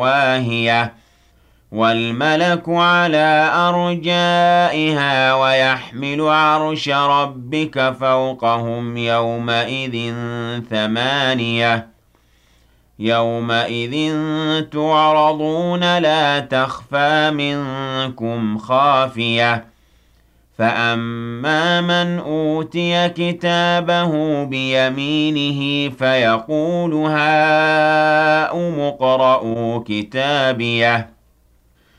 واهية والملك على أرجائها ويحمل عرش ربك فوقهم يومئذ ثمانية يومئذ تعرضون لا تخفى منكم خافية فأما من أوتي كتابه بيمينه فيقول هاؤم اقرءوا كتابيه